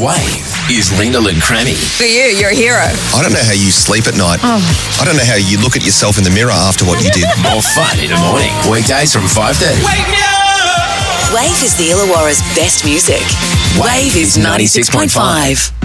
Wave is Lyndall and Crammy. For you, you're a hero. I don't know how you sleep at night. I don't know how you look at yourself in the mirror after what you did. More fun in the morning. Weekdays from 5:30. Wake me up! Wave is the Illawarra's best music. Wave is 96.5.